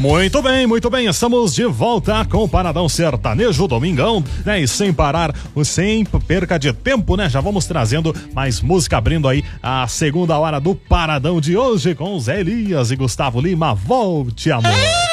Muito bem, estamos de volta com o Paradão Sertanejo, domingão, né? E sem parar, sem perca de tempo, né? Já vamos trazendo mais música, abrindo aí a segunda hora do Paradão de hoje com Zé Elias e Gustavo Lima. Volte, amor.